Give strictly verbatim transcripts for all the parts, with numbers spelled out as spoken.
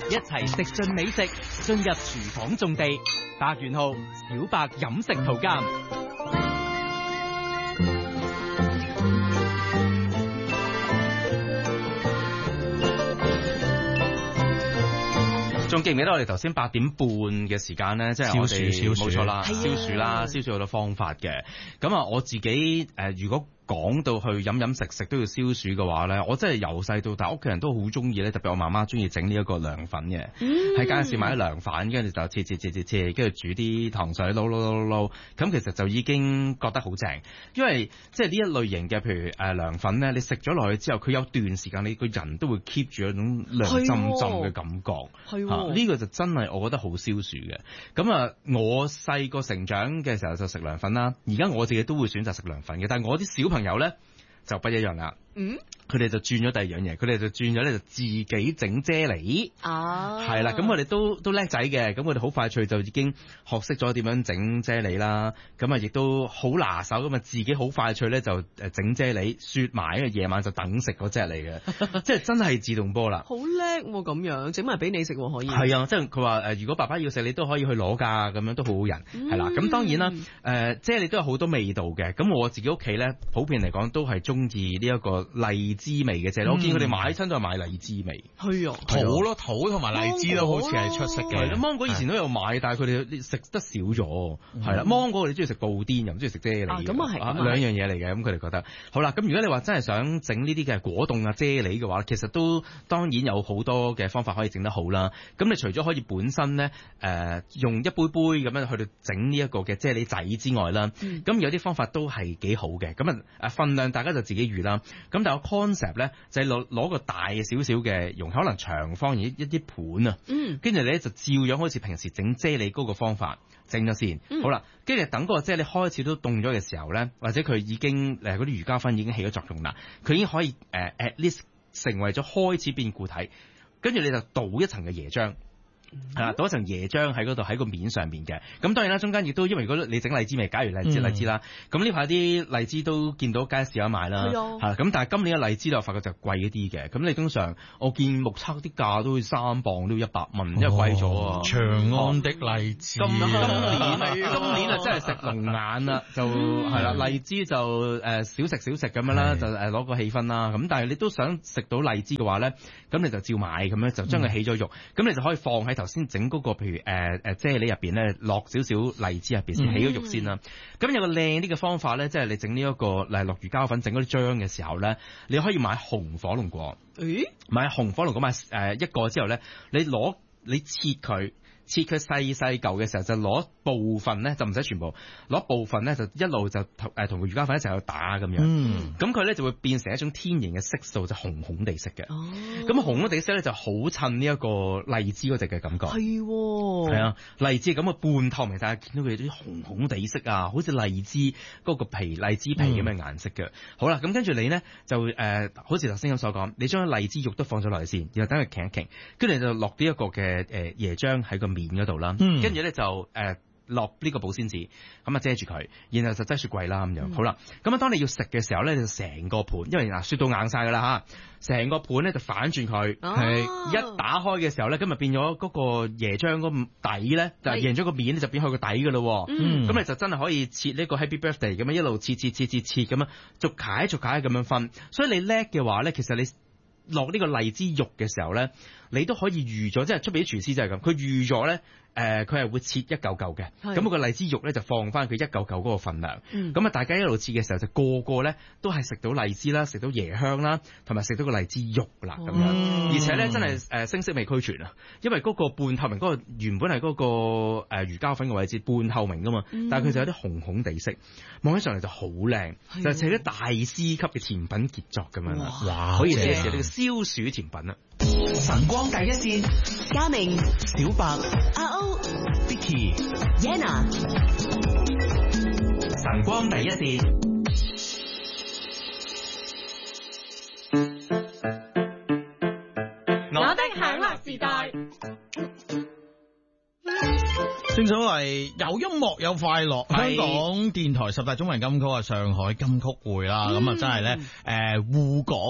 一齊食盡美食，進入廚房種地。白元浩、小白飲食圖鑑。仲記唔記得我哋頭先八點半嘅時間咧？即係我哋冇錯啦，消暑啦，消暑好多方法嘅。咁啊，我自己誒、呃，如果講到去飲飲食食都要消暑嘅話咧，我真係由細到大屋企人都好中意咧，特別我媽媽中意整呢一個涼粉嘅，喺街市買啲涼粉，跟住就切切切切切，跟住煮啲糖水撈撈撈撈，咁其實就已經覺得好正，因為即係呢一類型嘅，譬如誒涼粉咧，你食咗落去之後，佢有段時間你個人都會 keep 住一種涼浸浸嘅感覺，係呢、啊呢個就真係我覺得好消暑嘅。咁啊，我細個成長嘅時候就食涼粉啦，而家我自己都會選擇食涼粉嘅，但係我啲小朋友咧就不一樣啦。嗯，佢哋就轉咗第二樣嘢，佢哋就轉咗咧就自己整啫喱。哦，係啦，咁我哋都都叻仔嘅，咁我哋好快脆就已經學識咗點樣整啫喱啦。咁啊，亦都好拿手咁啊，自己好快脆咧就誒整啫喱，雪埋，因為夜晚就等食嗰隻嚟嘅，即係真係自動波啦。好叻喎，咁樣整埋俾你食可以。係啊，即係佢話誒，如果爸爸要食，你都可以去攞㗎，咁樣都好好人。係啦、嗯，咁當然啦，誒、呃、啫喱都有好多味道嘅。咁我自己屋企咧，普遍嚟講都係中意呢一個荔枝味嘅啫，嗯、我見佢哋買親都係買荔枝味。係啊， 桃咯，桃同埋荔枝都好似係出色嘅。 芒果以前都有買，但係佢哋食得少咗。係啦、嗯，芒果佢哋中意食布甸，又唔中意食啫喱。咁啊係，兩樣嘢嚟嘅。咁佢哋覺得好啦。咁如果你話真係想整呢啲嘅果凍啊啫喱嘅話，其實都當然有好多嘅方法可以整得好啦。咁你除咗可以本身咧誒、呃、用一杯杯咁樣去到整呢一個嘅啫喱仔之外啦，咁、嗯、有啲方法都係幾好嘅。咁啊誒份量大家就自己預啦。咁但係 concept 咧就係攞攞個大少少嘅容，可能長方形一啲盤啊，跟住你咧就照樣好似平時整啫喱嗰個方法整咗先，嗯、好啦，跟住等嗰個啫喱開始都凍咗嘅時候咧，或者佢已經誒嗰啲魚膠粉已經起咗作用啦，佢已經可以誒、uh, at least 成為咗開始變固體，跟住你就倒一層嘅椰漿。係啦，倒一層椰漿喺嗰度喺個面上面嘅。咁當然啦，中間亦都因為如果你整荔枝味，假如荔枝荔枝啦，咁呢排啲荔枝都見到街市有賣啦。係啊，咁但係今年嘅荔枝我發覺就貴一啲嘅。咁你通常我見目測啲價都三磅都要一百蚊，因為貴咗啊。長安的荔枝。今年今年啊真係食龍眼啦，就係啦，荔枝就誒少食少食咁樣啦，就誒攞個氣氛啦。咁但係你都想食到荔枝嘅話咧，咁你就照買咁樣，就將佢起咗肉，咁你就可以放喺頭先整嗰個，譬如誒誒啫喱入邊咧，落少少荔枝入邊先起咗肉先啦。咁、嗯、有個靚啲嘅方法咧，即係你整呢一個誒落魚膠粉整嗰啲漿嘅時候咧，你可以買紅火龍果。誒、欸，買紅火龍果買誒一個之後咧，你攞你切佢。切佢細細嚿嘅時候，就攞部分咧，就唔使全部，攞部分咧就一路就誒同個魚膠粉一齊去打咁樣。嗯，咁佢咧就會變成一種天然嘅色素，就紅紅地色嘅。哦，咁紅紅地色咧就好襯呢一個荔枝嗰隻嘅感覺。係、哦，係啊，荔枝咁嘅半透明，大家見到佢啲紅紅地色啊，好似荔枝嗰個皮荔枝皮咁嘅顏色嘅。嗯、好啦，咁跟住你咧就誒、呃，好似頭先咁所講，你將荔枝肉都放咗落去先，然後等佢傾一傾，跟住就落呢一個嘅誒椰漿喺個面嗰度啦，跟住咧就誒落呢個保鮮紙，咁啊遮住佢，然後就擠雪櫃啦咁樣。嗯、好啦，咁啊當你要食嘅時候咧，你就成個盤，因為嗱雪到硬晒噶啦吓，成個盤咧就反轉佢，係、啊、一打開嘅時候咧，咁啊變咗嗰個椰漿嗰個底咧，就贏咗個面咧就變開個底噶咯。嗯，咁你就真係可以切呢個 Happy Birthday 咁樣一路切切切切切咁樣逐解逐解咁樣分。所以你叻嘅話咧，其實你落呢個荔枝肉嘅時候咧，你都可以預咗，即係出邊啲廚師就係咁，佢預咗咧，誒佢係會切一嚿嚿嘅，咁個荔枝肉咧就放翻佢一嚿嚿嗰個份量，咁啊、嗯、大家一路切嘅時候就個個咧都係食到荔枝啦，食到椰香啦，同埋食到個荔枝肉啦咁樣，哦、而且咧真係誒聲色味俱全啊，因為嗰個半透明嗰、嗰個原本係嗰個誒魚膠粉嘅位置半透明噶嘛，嗯、但係佢就有啲紅紅地色，望起上嚟就好靚，的就係啲大師級嘅甜品傑作咁樣啦，哇可以試一試呢個消暑甜品啦。 晨光第一線，嘉明、小白、阿歐、Vicky、Yana， 晨光第一線， 我的享樂時代。 正所謂有音樂有快樂，香港電台十大中文金曲啊，上海金曲會啦，咁啊、嗯、真係咧誒滬港啊，真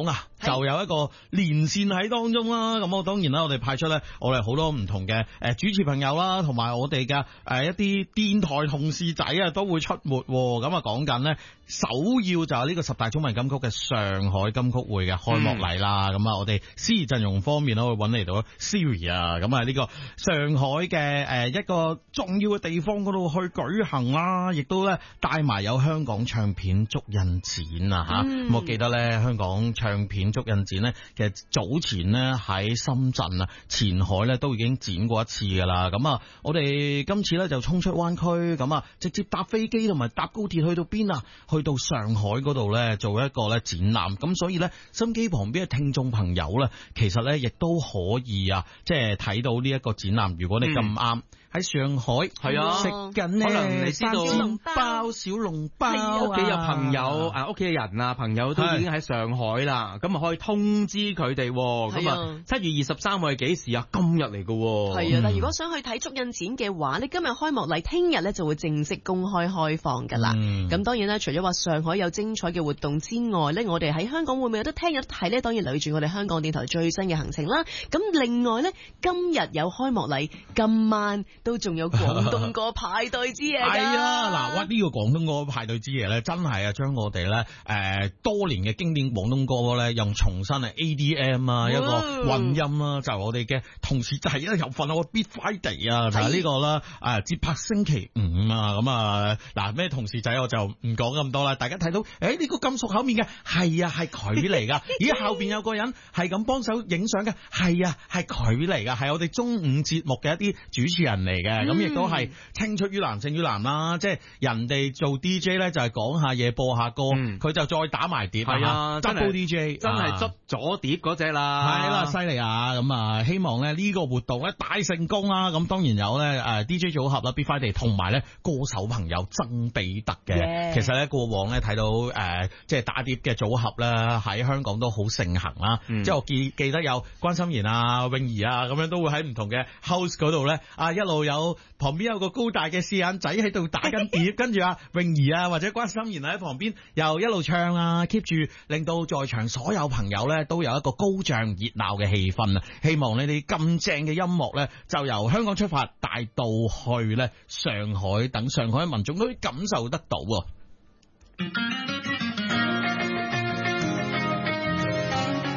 就有一個連線喺當中啦。咁我當然啦，我哋派出咧，我哋好多唔同嘅誒主持朋友啦，同埋我哋嘅誒一啲電台同事仔啊，都會出沒。咁啊，講緊咧，首要就係呢個十大中文金曲嘅上海金曲會嘅開幕禮啦。咁啊、嗯，我哋司儀陣容方面咧，會揾嚟到 Siri 啊，咁啊呢個上海嘅誒一個重要嘅地方嗰度去舉行啦，亦都咧帶埋有香港唱片足印展啊吓。咁、嗯、我記得咧，香港唱片足印展咧，其實早前咧喺深圳啊、前海咧都已經展過一次噶啦。咁啊，我哋今次咧就衝出灣區，咁啊直接搭飛機同埋搭高鐵去到邊啊？去到上海嗰度咧做一個咧展覽。咁所以咧，心機旁邊嘅聽眾朋友咧，其實咧亦都可以啊，即係睇到呢一個展覽。如果你咁啱喺上海，係啊，食緊可能你知道小籠包、小籠包，屋企有朋友啊，屋企嘅人啊，朋友都已經喺上海啦，咁啊可以通知佢哋。咁啊，七月二十三號係幾時啊？今日嚟㗎。 係啊，但如果想去睇足印展嘅話，你今日開幕禮，聽日咧就會正式公開開放噶啦。咁、嗯、當然啦，除咗話上海有精彩嘅活動之外咧，我哋喺香港會唔會有得聽有得睇咧？當然留意住我哋香港電台最新嘅行程啦。咁另外咧，今日有開幕禮，今晚都仲有廣東歌派對之夜。係啊，嗱，哇！呢個廣東歌派對之夜咧，真係啊，將我哋咧誒多年嘅經典廣東歌咧，又重新啊 A D M 啊一個混音啦，就係、我哋嘅同事就係咧有份我 Beat Friday 啊，就係、是、呢個啦，誒節拍星期五啊，咁啊嗱咩同事仔我就唔講咁多啦，大家睇到誒呢、欸這個咁熟口面嘅係啊係佢嚟噶，咦後邊有個人係咁幫手影相嘅，係啊係佢嚟噶，係我哋中午節目嘅一啲主持人嚟嘅，咁亦都係青出於藍勝於藍啦，即係人哋做 D J 咧就係講下嘢播下歌，佢、嗯、就再打埋碟，係啊 double D J 真係執咗碟嗰隻啦，係啦犀利啊，咁啊希望咧呢個活動咧大成功啦，咁當然有咧誒 D J 組合啦 Beat Friday 同埋咧歌手朋友曾比特嘅，yeah. 其實咧過往咧睇到誒、呃、即係打碟嘅組合咧喺香港都好盛行啦，嗯、即係我記記得有關心妍啊、泳兒啊咁樣都會喺唔同嘅 house 嗰度咧啊一路有旁邊有個高大嘅四眼仔喺度打緊碟，跟住啊泳兒啊或者關心妍喺旁邊又一路唱啊 keep 住令到在場所有朋友咧都有一個高漲熱鬧嘅氣氛啊！希望呢啲咁正嘅音樂咧就由香港出發帶到去咧上海，等上海嘅民眾都感受得到。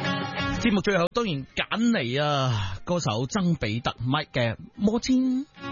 節目最後當然揀嚟啊歌手曾比特 Mike 嘅《魔氈》。